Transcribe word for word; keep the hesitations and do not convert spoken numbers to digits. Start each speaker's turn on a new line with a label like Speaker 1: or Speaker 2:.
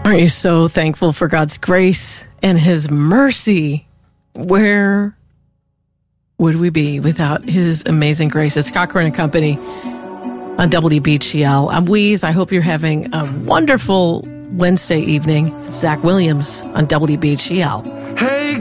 Speaker 1: Aren't you so thankful for God's grace and His mercy? Where would we be without His amazing grace? It's Cochran and Company on W B G L. I'm Weeze. I hope you're having a wonderful Wednesday evening. It's Zach Williams on W B G L.
Speaker 2: Hey.